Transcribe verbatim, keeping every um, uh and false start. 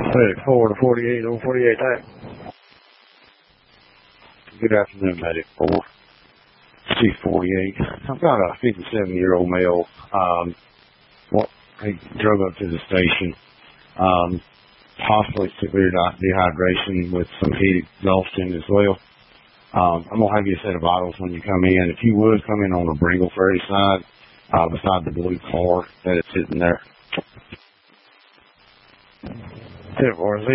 Medic four to forty-eight on forty-eight tack. Good afternoon, Medic four. C forty-eight. I've got a fifty-seven-year-old male. Um, what, he drove up to the station. Um, possibly severe dehydration with some heat exhaustion as well. Um, I'm going to have you a set of vitals when you come in. If you would, come in on the Bringle Ferry side, uh, beside the blue car that is sitting there. ten four